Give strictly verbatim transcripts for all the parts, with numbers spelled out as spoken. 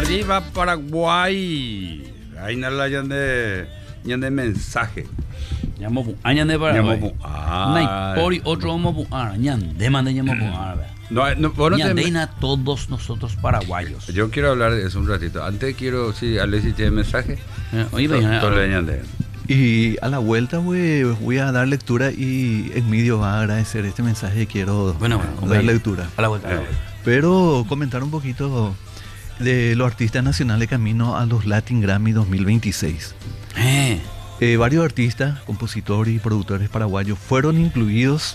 Viva Paraguay. Ahí no la de de mensaje. Llamo añan de Paraguay. Llamo ah. Nay pori otro homo ah, ñan de mande llamo árabe. No, no, bueno, ñan de todos nosotros paraguayos. Yo quiero hablar de eso un ratito. Antes quiero, sí, Alexis tiene mensaje. Eh, oye, venga. Y a la vuelta voy, voy a dar lectura y Emilio va a agradecer este mensaje. Quiero bueno, bueno, dar lectura. A la vuelta. Eh. Pero comentar un poquito de los artistas nacionales camino a los Latin Grammy dos mil veintiséis. Eh. Eh, varios artistas, compositores y productores paraguayos fueron incluidos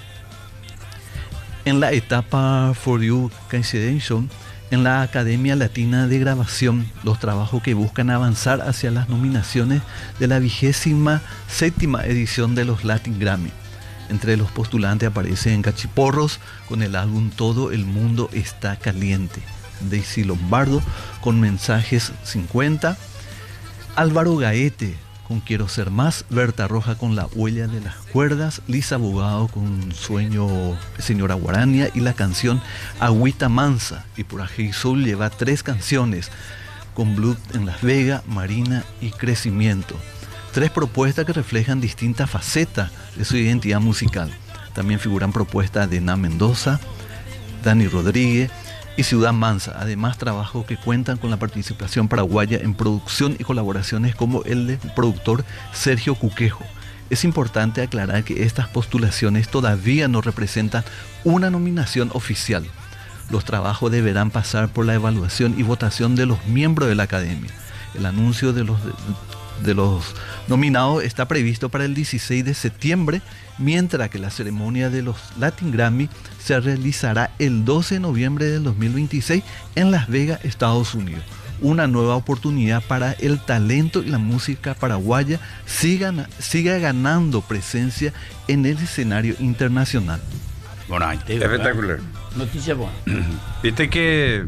en la etapa For You Coincidation en la Academia Latina de Grabación, los trabajos que buscan avanzar hacia las nominaciones de la vigésima séptima edición de los Latin Grammy. Entre los postulantes aparecen Cachiporros con el álbum Todo el Mundo Está Caliente, Daisy Lombardo con Mensajes cincuenta, Álvaro Gaete con Quiero Ser Más, Berta Roja con La Huella de las Cuerdas, Lisa Abogado con Sueño Señora Guarania y la canción Agüita Mansa. Y por Hey Soul lleva tres canciones con Blood en Las Vegas, Marina y Crecimiento. Tres propuestas que reflejan distintas facetas de su identidad musical. También figuran propuestas de Na Mendoza, Dani Rodríguez y Ciudad Mansa. Además, trabajos que cuentan con la participación paraguaya en producción y colaboraciones como el del productor Sergio Cuquejo. Es importante aclarar que estas postulaciones todavía no representan una nominación oficial. Los trabajos deberán pasar por la evaluación y votación de los miembros de la Academia. El anuncio de los, de, de los nominados está previsto para el dieciséis de septiembre, mientras que la ceremonia de los Latin Grammy se realizará el doce de noviembre del dos mil veintiséis en Las Vegas, Estados Unidos. Una nueva oportunidad para el talento y la música paraguaya sigan, siga ganando presencia en el escenario internacional. Bueno, ahí te, espectacular. Noticia buena. Viste que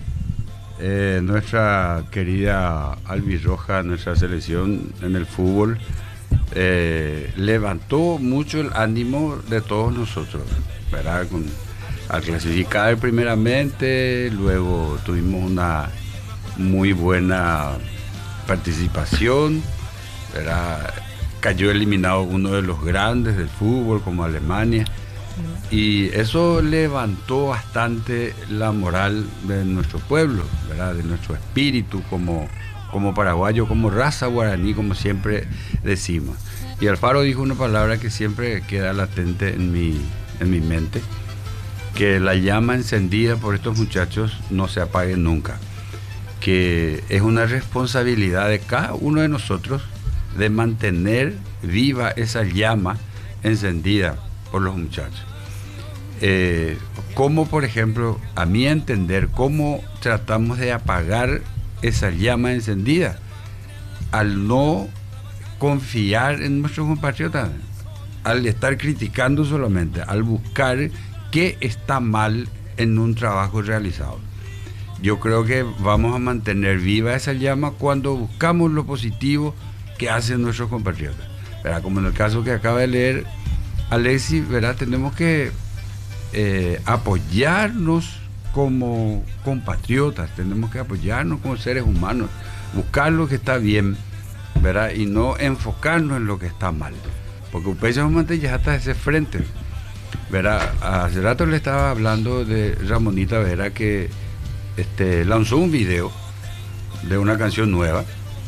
eh, nuestra querida albirroja, nuestra selección en el fútbol, eh, levantó mucho el ánimo de todos nosotros, ¿verdad? Con, al clasificar primeramente, luego tuvimos una muy buena participación, ¿verdad? Cayó eliminado uno de los grandes del fútbol como Alemania, y eso levantó bastante la moral de nuestro pueblo, ¿verdad? De nuestro espíritu como, como paraguayo, como raza guaraní, como siempre decimos. Y Alfaro dijo una palabra que siempre queda latente en mi, en mi mente, que la llama encendida por estos muchachos no se apague nunca, que es una responsabilidad de cada uno de nosotros de mantener viva esa llama encendida por los muchachos. Eh, como por ejemplo, a mi entender, cómo tratamos de apagar esa llama encendida al no confiar en nuestros compatriotas, al estar criticando solamente, al buscar qué está mal en un trabajo realizado. Yo creo que vamos a mantener viva esa llama cuando buscamos lo positivo que hacen nuestros compatriotas, ¿verdad? Como en el caso que acaba de leer Alexis, ¿verdad? Tenemos que eh, apoyarnos como compatriotas, tenemos que apoyarnos como seres humanos, buscar lo que está bien, ¿verdad? Y no enfocarnos en lo que está mal, porque precisamente ya está ese frente, ¿verdad? Hace rato le estaba hablando de Ramonita Vera, que este, lanzó un video de una canción nueva.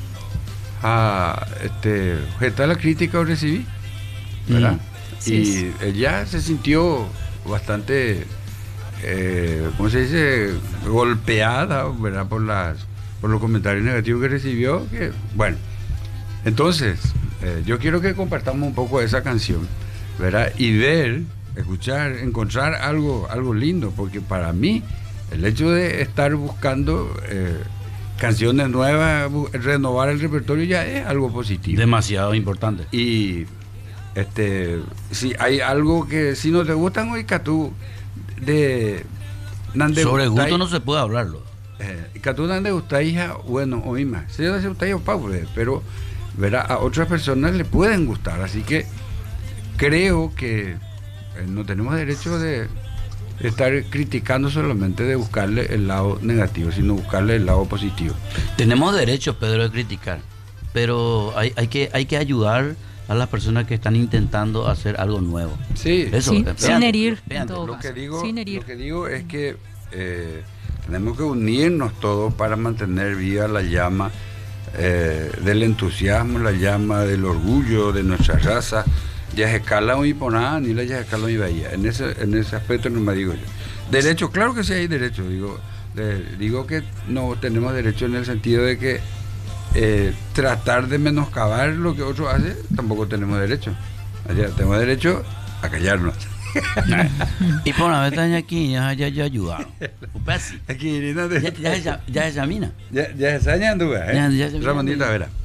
Ah, este, ¿qué tal la crítica que recibí? ¿Verdad? Mm, y ella se sintió bastante, eh, ¿cómo se dice? Golpeada, ¿verdad? Por las, por los comentarios negativos que recibió. Que, bueno, entonces, eh, yo quiero que compartamos un poco esa canción, ¿verdad? Y ver, escuchar, encontrar algo, algo lindo, porque para mí, el hecho de estar buscando eh, canciones nuevas, renovar el repertorio ya es algo positivo. Demasiado importante. Y este, si hay algo que si no te gustan, hoy Catú de Nande sobre gustai, gusto no se puede hablarlo. Eh, Catú Nande gusta hija, bueno, oí más. Si no se gusta yo pobre, pero verá, a otras personas le pueden gustar, así que creo que eh, no tenemos derecho de estar criticando solamente de buscarle el lado negativo, sino buscarle el lado positivo. Tenemos derecho, Pedro, de criticar, pero hay, hay, que, hay que ayudar a las personas que están intentando hacer algo nuevo. Sí, eso, Sí, espérate, sin herir, espérate. en todo lo que caso, digo, sin herir. lo que digo es que eh, tenemos que unirnos todos para mantener viva la llama eh, del entusiasmo, la llama del orgullo de nuestra raza. Ya es escala y poná, ni la ya es escala y bahía. En ese, en ese aspecto no me digo yo. Derecho, claro que sí hay derecho. Digo, de, digo que no tenemos derecho en el sentido de que eh, tratar de menoscabar lo que otro hace, tampoco tenemos derecho. Allá tenemos derecho a callarnos. Y por una vez aquí ya ya ya ayudaron. Aquí, no te- Ya ya ya ya examina. ya, ya se añan, tú, ¿eh? Ya- ya se- Ramonita, verá.